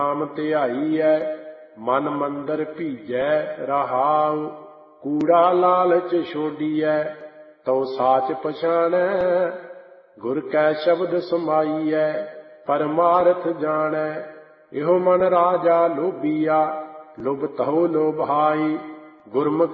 ਨਾਮ ਧਿਆਈਐ ਮਨ ਮੰਦਰ ਭੀਜੈ ਰਹਾਉ। ਕੂੜਾ ਲਾਲਚ ਛੋਡੀਐ ਤਉ ਸਾਚ ਪਛਾਣੈ। ਗੁਰ ਕੈ ਸ਼ਬਦ ਸਮਾਈਐ ਪਰਮਾਰਥ ਜਾਣੈ। ਇਹੋ ਮਨ ਰਾਜਾ ਲੋਭੀਆ ਲੁਭਤਹੁ ਲੋਭਾਈ। ਗੁਰਮੁਖ